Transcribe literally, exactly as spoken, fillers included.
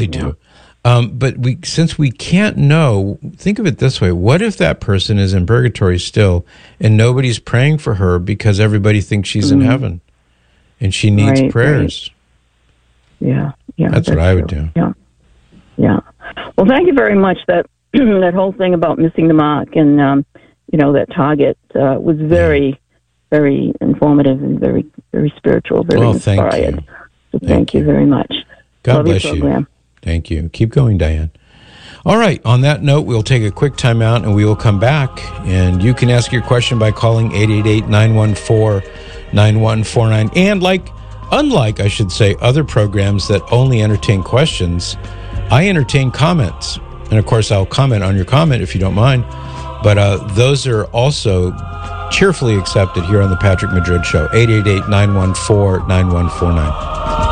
They do. Um, but we, since we can't know, think of it this way. What if that person is in purgatory still and nobody's praying for her because everybody thinks she's mm-hmm. in heaven and she needs right, prayers? Right. Yeah, yeah. That's, that's what I would do. Yeah, yeah. Well, thank you very much. That that whole thing about missing the mark and, um, you know, that target uh, was very, yeah. very informative and very, very spiritual, very well, inspired. Thank you. So thank, thank you. you very much. God Love bless your program. you. Thank you. Keep going, Diane. All right. On that note, we'll take a quick time out and we will come back. And you can ask your question by calling eight eight eight, nine one four, nine one four nine. And like, unlike, I should say, other programs that only entertain questions, I entertain comments. And of course, I'll comment on your comment if you don't mind. But uh, those are also cheerfully accepted here on the Patrick Madrid Show. eight eight eight, nine one four, nine one four nine.